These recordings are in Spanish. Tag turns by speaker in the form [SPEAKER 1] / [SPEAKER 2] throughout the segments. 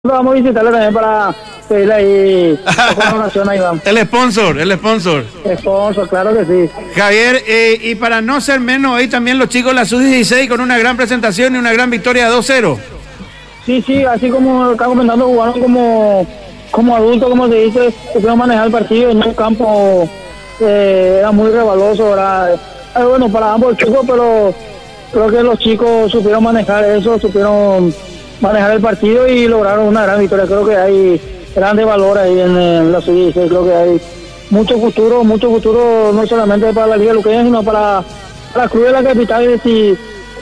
[SPEAKER 1] Vamos a visitarle también para pedirle ahí colaboración a Iván.
[SPEAKER 2] El sponsor.
[SPEAKER 1] Sponsor, claro que sí.
[SPEAKER 2] Javier, y para no ser menos, ahí también los chicos de la Sub-16 con una gran presentación y una gran victoria 2-0.
[SPEAKER 1] Sí, así como está comentando, jugaron como adultos, como se dice, supieron manejar el partido en un campo era muy rebaloso, ¿verdad? Bueno, para ambos chicos, pero creo que los chicos supieron manejar eso, supieron manejar el partido y lograron una gran victoria. Creo que hay grandes valores ahí en la Sub-16, creo que hay mucho futuro, no solamente para la Liga Luqueña, sino para el club de la capital, si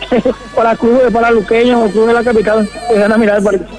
[SPEAKER 1] para luqueños o club de la capital que van a mirar el partido.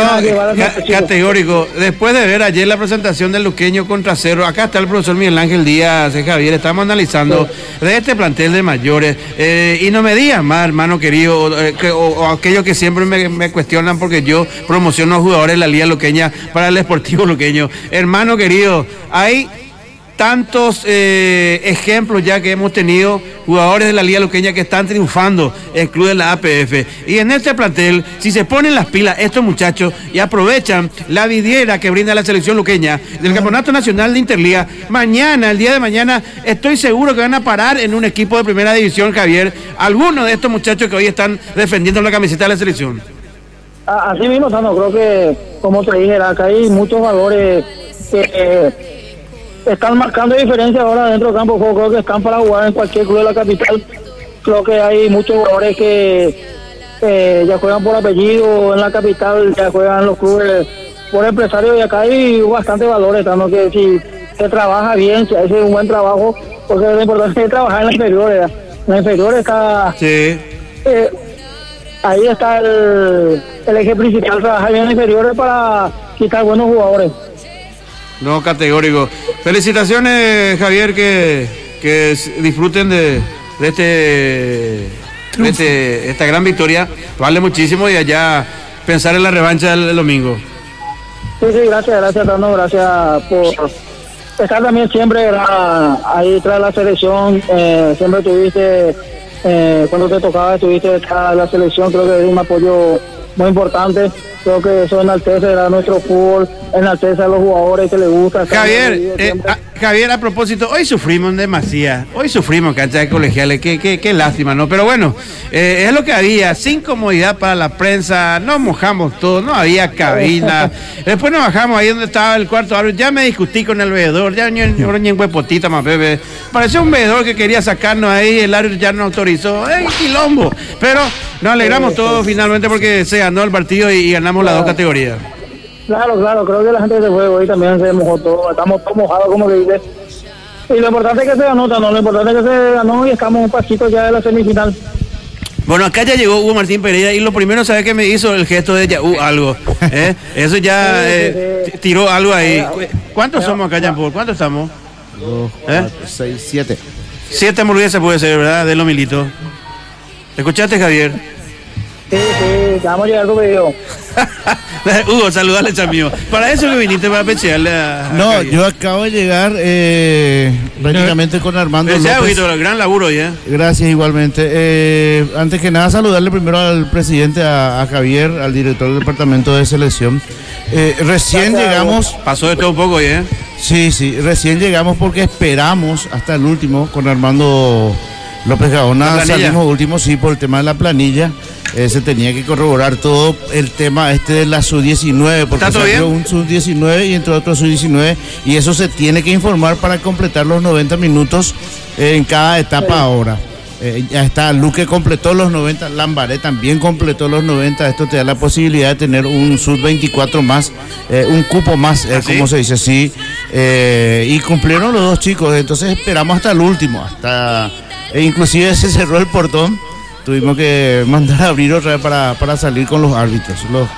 [SPEAKER 2] Categórico. Después de ver ayer la presentación del luqueño contra Cerro, acá está el profesor Miguel Ángel Díaz, Javier, estamos analizando de este plantel de mayores, y no me digas más, hermano querido, o aquellos que siempre me cuestionan porque yo promociono a jugadores de la Liga Luqueña para el Sportivo Luqueño. Hermano querido, hay tantos ejemplos ya que hemos tenido, jugadores de la Liga Luqueña que están triunfando en club de la APF, y en este plantel, si se ponen las pilas estos muchachos y aprovechan la vidriera que brinda la selección luqueña del Campeonato Nacional de Interliga, el día de mañana, estoy seguro que van a parar en un equipo de primera división, Javier, algunos de estos muchachos que hoy están defendiendo la camiseta de la selección.
[SPEAKER 1] Así mismo, Sano, creo que, como te dije, acá hay muchos valores que están marcando diferencia ahora dentro del campo de juego. Creo que están para jugar en cualquier club de la capital. Creo que hay muchos jugadores que ya juegan por apellido en la capital, ya juegan en los clubes por empresarios, y acá hay bastante valores, ¿no? Que si se trabaja bien, si hace un buen trabajo, porque lo importante es trabajar en la inferior, ¿verdad? En la inferior está...
[SPEAKER 2] Sí.
[SPEAKER 1] Ahí está el eje principal, trabajar bien en inferiores para quitar buenos jugadores.
[SPEAKER 2] No, categórico. Felicitaciones, Javier, que disfruten de esta gran victoria. Vale muchísimo, y allá pensar en la revancha del domingo.
[SPEAKER 1] Sí, gracias, Tano, gracias por estar también siempre, ¿verdad? Ahí tras la selección. Siempre tuviste, cuando te tocaba, estuviste detrás de la selección. Creo que es un apoyo muy importante. Creo que eso enaltece a nuestro fútbol, enaltece a los jugadores que les gusta.
[SPEAKER 2] Javier, a propósito, hoy sufrimos demasiado. Hoy sufrimos canchas de colegiales, qué lástima, ¿no? Pero bueno, es lo que había, sin comodidad para la prensa, nos mojamos todo, no había cabina. Después nos bajamos ahí donde estaba el cuarto árbitro, ya me discutí con el veedor, ya ni en huepotita más, bebé. Pareció un veedor que quería sacarnos ahí, el árbitro ya no autorizó, quilombo. Pero nos alegramos todos finalmente porque se ganó el partido y ganamos las dos categorías.
[SPEAKER 1] Claro, creo que la gente de juego hoy también se mojó todo, estamos todos mojados, como que dice. Y lo importante es que se ganó, lo importante es que se ganó y estamos un pasito ya de la semifinal.
[SPEAKER 2] Bueno, acá ya llegó Hugo Martín Pereira y lo primero, ¿sabes qué me hizo? El gesto de algo. Eso ya tiró algo ahí. ¿Cuántos somos acá, Jean Paul? ¿Cuántos estamos?
[SPEAKER 3] 2, 4, 6, 7.
[SPEAKER 2] 7 hamburguesas puede ser, ¿verdad? De los militos. ¿Escuchaste, Javier?
[SPEAKER 1] Sí, vamos a llegar con video.
[SPEAKER 2] Hugo, saludale, chamío. Para eso que viniste, para pechearle a
[SPEAKER 3] No,
[SPEAKER 2] Javier.
[SPEAKER 3] yo acabo de llegar prácticamente con Armando López.
[SPEAKER 2] Gran laburo ya.
[SPEAKER 3] Gracias, igualmente. Antes que nada, saludarle primero al presidente, a Javier, al director del departamento de selección. Recién llegamos...
[SPEAKER 2] Pasó de todo un poco ya.
[SPEAKER 3] Sí, recién llegamos porque esperamos hasta el último con Armando López Gaona. Salimos último, sí, por el tema de la planilla. Se tenía que corroborar todo el tema de la sub-19, porque salió un sub-19 y entró otro sub-19, y eso se tiene que informar para completar los 90 minutos en cada etapa ahora. Ya está, Luque completó los 90, Lambaré también completó los 90, esto te da la posibilidad de tener un sub-24 más, un cupo más, como se dice así, y cumplieron los dos chicos, entonces esperamos hasta el último, inclusive se cerró el portón. Tuvimos que mandar a abrir otra vez para salir con los árbitros.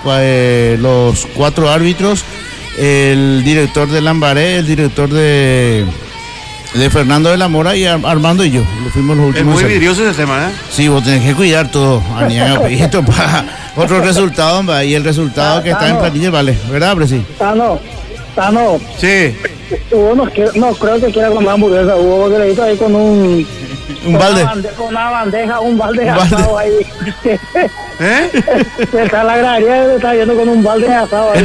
[SPEAKER 3] Los 4 árbitros, el director de Lambaré, el director de Fernando de la Mora y Armando y yo. Fuimos los últimos.
[SPEAKER 2] Es muy vidrioso ese tema, ¿eh?
[SPEAKER 3] Sí, vos tenés que cuidar todo. Esto para otro resultado, y el resultado que está en planilla vale, ¿verdad, Presi?
[SPEAKER 1] Tano.
[SPEAKER 2] Sí.
[SPEAKER 1] Hugo no creo que quiera comer hamburguesa, Hugo, porque le hizo ahí con un
[SPEAKER 3] Un balde.
[SPEAKER 1] Con una bandeja, un balde asado ahí.
[SPEAKER 2] ¿Eh?
[SPEAKER 1] Está la gradería, está yendo con un balde asado ahí.